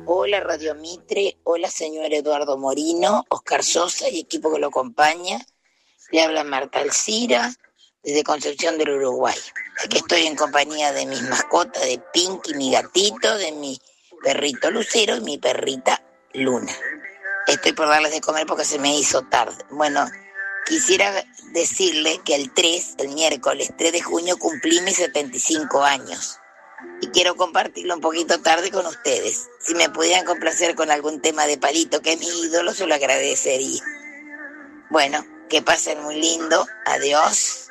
Hola Radio Mitre, hola señor Eduardo Morino, Oscar Sosa y equipo que lo acompaña. Le habla Marta Alcira desde Concepción del Uruguay. Aquí estoy en compañía de mis mascotas, de Pinky, mi gatito, de mi perrito Lucero y mi perrita Luna. Estoy por darles de comer porque se me hizo tarde. Bueno, quisiera decirle que el miércoles 3 de junio, cumplí mis 75 años. Y quiero compartirlo un poquito tarde con ustedes. Si me pudieran complacer con algún tema de Palito, que es mi ídolo, se lo agradecería. Bueno, que pasen muy lindo. Adiós.